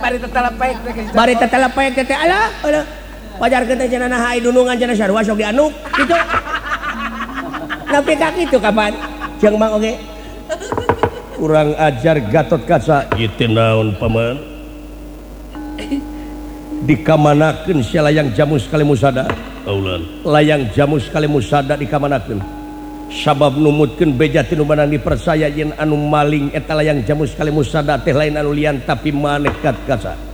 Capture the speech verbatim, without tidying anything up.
bari tetelepek teh alah alah pajar kita cenah hai dunungan cenah sarua sok dianuk kitu tapi ka kitu kapan jeung mang oge kurang ajar Gatot Kaca ieu teh naon paman dikamanakeun sia layang jamu sekali musada aulan layang jamu sekali musada dikamanakeun sabab numutkeun beja ti nu meunang dipercaya yen anu maling eta layang jamu sekali musada teh lain anu lian tapi maneh Gatot Kaca